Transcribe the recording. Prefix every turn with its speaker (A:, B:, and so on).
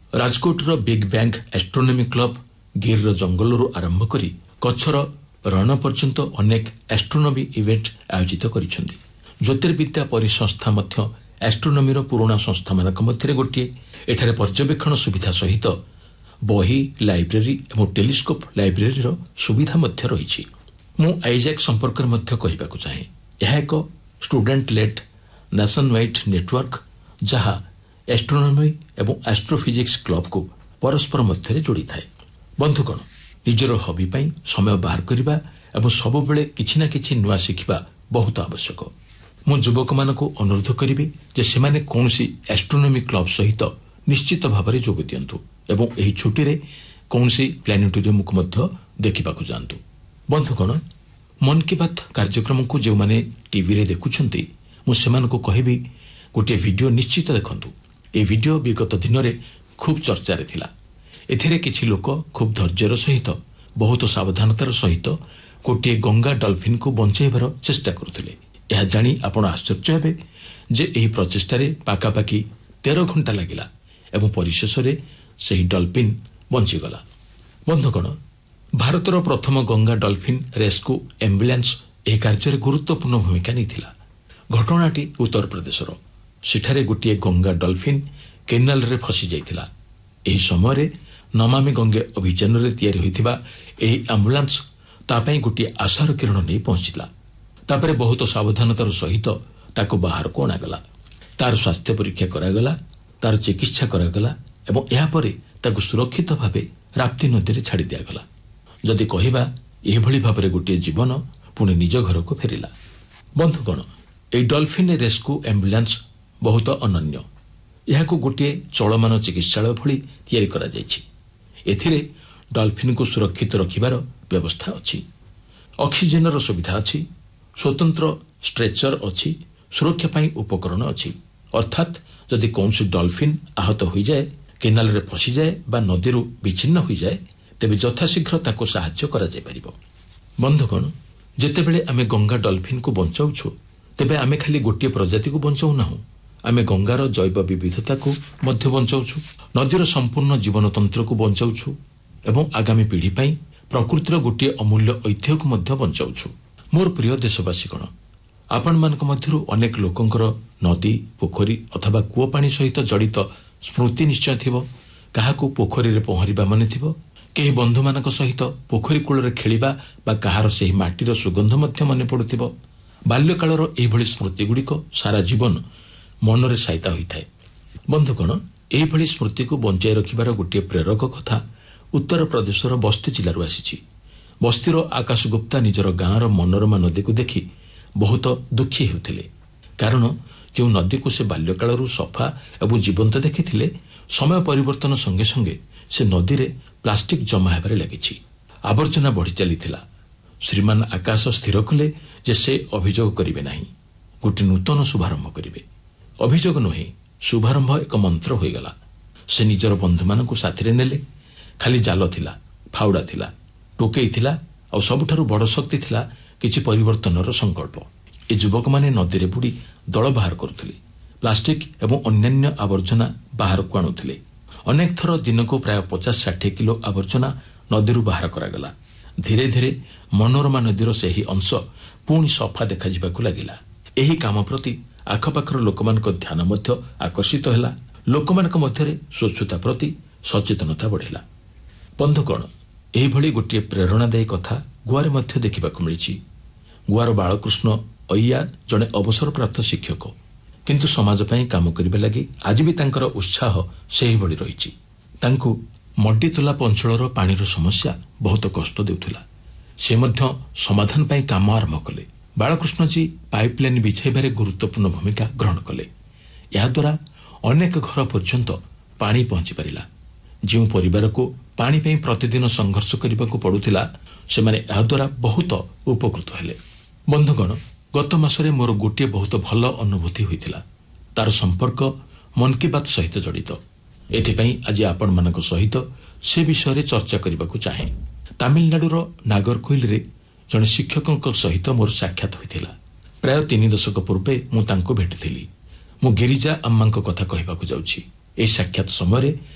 A: ରାଜକୋଟର big ବ୍ୟାଙ୍ଗ astronomy club ଗିର୍ର ଜଙ୍ଗଲରୁ ଆରମ୍ଭ କରି କଚ୍ଛର ରଣ ପର୍ଯ୍ୟନ୍ତ ଅନେକ ଆଷ୍ଟ୍ରୋନୋମି ଇଭେଣ୍ଟ ଆୟୋଜିତ କରିଛନ୍ତି। ଜ୍ୟୋତିର୍ବିଦ୍ୟା ପରିସଂସ୍ଥା ମଧ୍ୟ ଆଷ୍ଟ୍ରୋନୋମିର ପୁରୁଣା ସଂସ୍ଥାମାନଙ୍କ ମଧ୍ୟରେ ଗୋଟିଏ। ଏଠାରେ ପର୍ଯ୍ୟବେକ୍ଷଣ ସୁବିଧା ସହିତ ବହି, ଲାଇବ୍ରେରୀ ଏବଂ ଟେଲିସ୍କୋପ ଲାଇବ୍ରେରୀର ସୁବିଧା ମଧ୍ୟ ରହିଛି। ମୁଁ ଆଇଜାକ୍ ସମ୍ପର୍କରେ ମଧ୍ୟ କହିବାକୁ ଚାହେଁ। ଏହା ଏକ student lead nation wide network ଯାହା ଆଷ୍ଟ୍ରୋନୋମି ଏବଂ ଆଷ୍ଟ୍ରୋଫିଜିକ୍ସ କ୍ଲବକୁ ପରସ୍ପର ମଧ୍ୟରେ ଯୋଡ଼ିଥାଏ। ବନ୍ଧୁଗଣ, ନିଜର ହବି ପାଇଁ ସମୟ ବାହାର କରିବା ଏବଂ ସବୁବେଳେ କିଛି ନା କିଛି ନୂଆ ଶିଖିବା ବହୁତ ଆବଶ୍ୟକ। ମୁଁ ଯୁବକମାନଙ୍କୁ ଅନୁରୋଧ କରିବି ଯେ ସେମାନେ କୌଣସି ଆଷ୍ଟ୍ରୋନୋମି କ୍ଲବ ସହିତ ନିଶ୍ଚିତ ଭାବରେ ଯୋଗ ଦିଅନ୍ତୁ ଏବଂ ଏହି ଛୁଟିରେ କୌଣସି ପ୍ଲାନେଟୋରିୟମକୁ ମଧ୍ୟ ଦେଖିବାକୁ ଯାଆନ୍ତୁ। ବନ୍ଧୁଗଣ, ମନ୍ କି ବାତ୍ କାର୍ଯ୍ୟକ୍ରମକୁ ଯେଉଁମାନେ ଟିଭିରେ ଦେଖୁଛନ୍ତି, ମୁଁ ସେମାନଙ୍କୁ କହିବି ଗୋଟିଏ ଭିଡିଓ ନିଶ୍ଚିତ ଦେଖନ୍ତୁ। ଏହି ଭିଡିଓ ବିଗତ ଦିନରେ ଖୁବ୍ ଚର୍ଚ୍ଚାରେ ଥିଲା। ଏଥିରେ କିଛି ଲୋକ ଖୁବ୍ ଧୈର୍ଯ୍ୟର ସହିତ ବହୁତ ସାବଧାନତାର ସହିତ ଗୋଟିଏ ଗଙ୍ଗା ଡଲଫିନ୍କୁ ବଞ୍ଚାଇବାର ଚେଷ୍ଟା କରୁଥିଲେ। ଏହା ଜାଣି ଆପଣ ଆଶ୍ଚର୍ଯ୍ୟ ହେବେ ଯେ ଏହି ପ୍ରଚେଷ୍ଟାରେ ପାଖାପାଖି 13 ଘଣ୍ଟା ଲାଗିଲା ଏବଂ ପରିଶେଷରେ ସେହି ଡଲଫିନ୍ ବଞ୍ଚିଗଲା। ବନ୍ଧୁଗଣ, ଭାରତର ପ୍ରଥମ ଗଙ୍ଗା ଡଲଫିନ୍ ରେସ୍କ୍ୟୁ ଆମ୍ବୁଲାନ୍ସ ଏହି କାର୍ଯ୍ୟରେ ଗୁରୁତ୍ୱପୂର୍ଣ୍ଣ ଭୂମିକା ନେଇଥିଲା। ଘଟଣାଟି ଉତ୍ତରପ୍ରଦେଶର। ସେଠାରେ ଗୋଟିଏ ଗଙ୍ଗା ଡଲଫିନ୍ କେନାଲରେ ଫସି ଯାଇଥିଲା। ଏହି ସମୟରେ ନମାମି ଗଙ୍ଗେ ଅଭିଯାନରେ ତିଆରି ହୋଇଥିବା ଏହି ଆମ୍ବୁଲାନ୍ସ ତା ପାଇଁ ଗୋଟିଏ ଆଶାର କିରଣ ନେଇ ପହଞ୍ଚିଲା। ତାପରେ ବହୁତ ସାବଧାନତାର ସହିତ ତାକୁ ବାହାରକୁ ଅଣାଗଲା। ତାର ସ୍ୱାସ୍ଥ୍ୟ ପରୀକ୍ଷା କରାଗଲା, ତାର ଚିକିତ୍ସା କରାଗଲା ଏବଂ ଏହାପରେ ତାକୁ ସୁରକ୍ଷିତ ଭାବେ ରାପ୍ତି ନଦୀରେ ଛାଡ଼ି ଦିଆଗଲା। ଯଦି କହିବା, ଏହିଭଳି ଭାବରେ ଗୋଟିଏ ଜୀବନ ପୁଣି ନିଜ ଘରକୁ ଫେରିଲା। ବନ୍ଧୁଗଣ, ଏହି ଡଲଫିନ୍ ରେସ୍କ୍ୟୁ ଆମ୍ବୁଲାନ୍ସ ବହୁତ ଅନନ୍ୟ। ଏହାକୁ ଗୋଟିଏ ଚଳମାନ ଚିକିତ୍ସାଳୟ ଭଳି ତିଆରି କରାଯାଇଛି। ଏଥିରେ ଡଲଫିନ୍କୁ ସୁରକ୍ଷିତ ରଖିବାର ବ୍ୟବସ୍ଥା ଅଛି। ଅକ୍ସିଜେନର ସୁବିଧା ଅଛି, ସ୍ୱତନ୍ତ୍ର ଷ୍ଟ୍ରେଚର ଅଛି, ସୁରକ୍ଷା ପାଇଁ ଉପକରଣ ଅଛି। ଅର୍ଥାତ୍ ଯଦି କୌଣସି ଡଲଫିନ୍ ଆହତ ହୋଇଯାଏ, କେନାଲରେ ଫସିଯାଏ ବା ନଦୀରୁ ବିଚ୍ଛିନ୍ନ ହୋଇଯାଏ, ତେବେ ଯଥାଶୀଘ୍ର ତାକୁ ସାହାଯ୍ୟ କରାଯାଇପାରିବ। ବନ୍ଧୁଗଣ, ଯେତେବେଳେ ଆମେ ଗଙ୍ଗା ଡଲଫିନ୍କୁ ବଞ୍ଚାଉଛୁ, ତେବେ ଆମେ ଖାଲି ଗୋଟିଏ ପ୍ରଜାତିକୁ ବଞ୍ଚାଉନାହୁଁ, ଆମେ ଗଙ୍ଗାର ଜୈବ ବିବିଧତାକୁ ମଧ୍ୟ ବଞ୍ଚାଉଛୁ, ନଦୀର ସମ୍ପୂର୍ଣ୍ଣ ଜୀବନତନ୍ତ୍ରକୁ ବଞ୍ଚାଉଛୁ ଏବଂ ଆଗାମୀ ପିଢ଼ି ପାଇଁ ପ୍ରକୃତିର ଗୋଟିଏ ଅମୂଲ୍ୟ ଐତିହ୍ୟକୁ ମଧ୍ୟ ବଞ୍ଚାଉଛୁ। ମୋର ପ୍ରିୟ ଦେଶବାସୀଗଣ, ଆପଣମାନଙ୍କ ମଧ୍ୟରୁ ଅନେକ ଲୋକଙ୍କର ନଦୀ, ପୋଖରୀ ଅଥବା କୂଅ ପାଣି ସହିତ ଜଡ଼ିତ ସ୍ମୃତି ନିଶ୍ଚୟ ଥିବ। କାହାକୁ ପୋଖରୀରେ ପହଁରିବା ମନେ ଥିବ, କେହି ବନ୍ଧୁମାନଙ୍କ ସହିତ ପୋଖରୀ କୂଳରେ ଖେଳିବା ବା କାହାର ସେହି ମାଟିର ସୁଗନ୍ଧ ମଧ୍ୟ ମନେ ପଡ଼ୁଥିବ। ବାଲ୍ୟକାଳର ଏହିଭଳି ସ୍ମୃତିଗୁଡ଼ିକ ସାରା ଜୀବନ ମନରେ ସାଇତା ହୋଇଥାଏ। ବନ୍ଧୁଗଣ, ଏହିଭଳି ସ୍ମୃତିକୁ ବଞ୍ଚାଇ ରଖିବାର ଗୋଟିଏ ପ୍ରେରକ କଥା ଉତ୍ତରପ୍ରଦେଶର ବସ୍ତି ଜିଲ୍ଲାରୁ ଆସିଛି। ବସ୍ତିର ଆକାଶ ଗୁପ୍ତା ନିଜର ଗାଁର ମନୋରମା ନଦୀକୁ ଦେଖି ବହୁତ ଦୁଃଖୀ ହେଉଥିଲେ। କାରଣ ଯେଉଁ ନଦୀକୁ ସେ ବାଲ୍ୟକାଳରୁ ସଫା ଏବଂ ଜୀବନ୍ତ ଦେଖିଥିଲେ, ସମୟ ପରିବର୍ତ୍ତନ ସଙ୍ଗେ ସଙ୍ଗେ ସେ ନଦୀରେ ପ୍ଲାଷ୍ଟିକ୍ ଜମା ହେବାରେ ଲାଗିଛି। ଆବର୍ଜନା ବଢ଼ି ଚାଲିଥିଲା। ଶ୍ରୀମାନ ଆକାଶ ସ୍ଥିର କଲେ ଯେ ସେ ଅଭିଯୋଗ କରିବେ ନାହିଁ, ଗୋଟିଏ ନୂତନ ଶୁଭାରମ୍ଭ କରିବେ। ଅଭିଯୋଗ ନୁହେଁ, ଶୁଭାରମ୍ଭ ଏକ ମନ୍ତ୍ର ହୋଇଗଲା। ସେ ନିଜର ବନ୍ଧୁମାନଙ୍କୁ ସାଥିରେ ନେଲେ। ଖାଲି ଜାଲ ଥିଲା, ଫାଉଡ଼ା ଥିଲା, ଟୋକେଇ ଥିଲା ଆଉ ସବୁଠାରୁ ବଡ଼ ଶକ୍ତି ଥିଲା କିଛି ପରିବର୍ତ୍ତନର ସଂକଳ୍ପ। ଏ ଯୁବକମାନେ ନଦୀରେ ବୁଡ଼ି ଦଳ ବାହାର କରୁଥିଲେ, ପ୍ଲାଷ୍ଟିକ୍ ଏବଂ ଅନ୍ୟାନ୍ୟ ଆବର୍ଜନା ବାହାରକୁ ଆଣୁଥିଲେ। ଅନେକ ଥର ଦିନକୁ ପ୍ରାୟ 50-60 କିଲୋ ଆବର୍ଜନା ନଦୀରୁ ବାହାର କରାଗଲା। ଧୀରେ ଧୀରେ ମନୋରମା ନଦୀର ସେହି ଅଂଶ ପୁଣି ସଫା ଦେଖାଯିବାକୁ ଲାଗିଲା। ଏହି କାମ ପ୍ରତି ଆଖପାଖର ଲୋକମାନଙ୍କ ଧ୍ୟାନ ମଧ୍ୟ ଆକର୍ଷିତ ହେଲା। ଲୋକମାନଙ୍କ ମଧ୍ୟରେ ସ୍ୱଚ୍ଛତା ପ୍ରତି ସଚେତନତା ବଢ଼ିଲା। ବନ୍ଧୁଗଣ, ଏହିଭଳି ଗୋଟିଏ ପ୍ରେରଣାଦାୟୀ କଥା ଗୋଆରେ ମଧ୍ୟ ଦେଖିବାକୁ ମିଳିଛି। ଗୋଆର ବାଳକୃଷ୍ଣ ଅୟ୍ୟା ଜଣେ ଅବସରପ୍ରାପ୍ତ ଶିକ୍ଷକ, କିନ୍ତୁ ସମାଜ ପାଇଁ କାମ କରିବା ଲାଗି ଆଜି ବି ତାଙ୍କର ଉତ୍ସାହ ସେହିଭଳି ରହିଛି। ତାଙ୍କୁ ମଡ୍ଡିତୋଲାପ ଅଞ୍ଚଳର ପାଣିର ସମସ୍ୟା ବହୁତ କଷ୍ଟ ଦେଉଥିଲା। ସେ ମଧ୍ୟ ସମାଧାନ ପାଇଁ କାମ ଆରମ୍ଭ କଲେ। ବାଳକୃଷ୍ଣଜୀ ପାଇପଲାଇନ୍ ବିଛାଇବାରେ ଗୁରୁତ୍ୱପୂର୍ଣ୍ଣ ଭୂମିକା ଗ୍ରହଣ କଲେ। ଏହାଦ୍ୱାରା ଅନେକ ଘର ପର୍ଯ୍ୟନ୍ତ ପାଣି ପହଞ୍ଚି ପାରିଲା। ଯେଉଁ ପରିବାରକୁ ପାଣି ପାଇଁ ପ୍ରତିଦିନ ସଂଘର୍ଷ କରିବାକୁ ପଡୁଥିଲା, ସେମାନେ ଏହାଦ୍ୱାରା ବହୁତ ଉପକୃତ ହେଲେ। ବନ୍ଧୁଗଣ, ଗତ ମାସରେ ମୋର ଗୋଟିଏ ବହୁତ ଭଲ ଅନୁଭୂତି ହୋଇଥିଲା। ତାର ସମ୍ପର୍କ ମନ୍ କି ବାତ୍ ସହିତ ଜଡ଼ିତ। ଏଥିପାଇଁ ଆଜି ଆପଣମାନଙ୍କ ସହିତ ସେ ବିଷୟରେ ଚର୍ଚ୍ଚା କରିବାକୁ ଚାହେଁ। ତାମିଲନାଡୁର ନାଗରକୋଇଲରେ ଜଣେ ଶିକ୍ଷକଙ୍କ ସହିତ ମୋର ସାକ୍ଷାତ ହୋଇଥିଲା। ପ୍ରାୟ 3 ଦଶକ ପୂର୍ବେ ମୁଁ ତାଙ୍କୁ ଭେଟିଥିଲି। ମୁଁ ଗିରିଜା ଆମ୍ମାଙ୍କ କଥା କହିବାକୁ ଯାଉଛି। ଏହି ସାକ୍ଷାତ ସମୟରେ